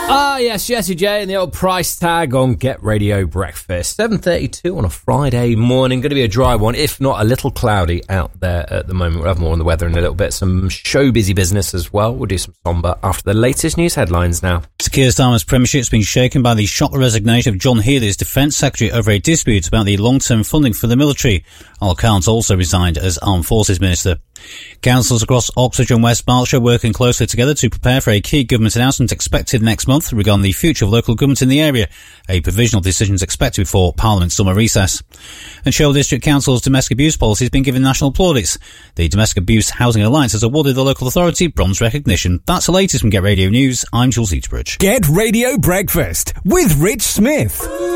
Yes, Jessie J and the old price tag on Get Radio Breakfast. 7:32 on a Friday morning. Going to be a dry one, if not a little cloudy out there at the moment. We'll have more on the weather in a little bit. Some show busy business as well. We'll do some somber after the latest news headlines now. Sir Keir Starmer's premiership has been shaken by the shock resignation of John Healey as Defence Secretary over a dispute about the long-term funding for the military. Al Kant also resigned as Armed Forces Minister. Councils across Oxfordshire and West Berkshire working closely together to prepare for a key government announcement expected next month regarding the future of local government in the area. A provisional decision is expected before Parliament's summer recess. And Sherwood District Council's domestic abuse policy has been given national plaudits. The Domestic Abuse Housing Alliance has awarded the local authority bronze recognition. That's the latest from Get Radio News. I'm Jules Eaterbridge. Get Radio Breakfast with Rich Smith.